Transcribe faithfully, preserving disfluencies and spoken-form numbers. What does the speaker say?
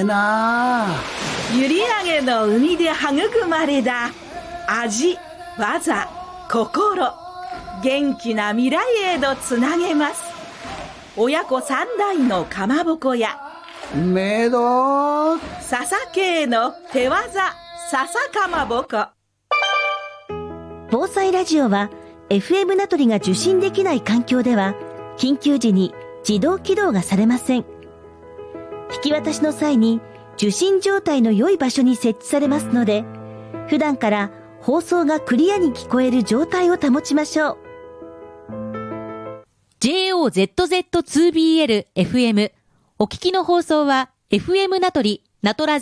えな。 閖上の海で育まれた味、技、心、元気な未来へとつなげます。親子三代のかまぼこやめど笹系の手技笹かまぼこ。 防災ラジオは エフエム 名取が受信できない環境では緊急時に自動起動がされません。引き渡しの際に受信状態の良い場所に設置されますので、普段から放送がクリアに聞こえる状態を保ちましょう。 ジェイオーゼットゼットツービーエルエフエム お聞きの放送は エフエム 名取、名取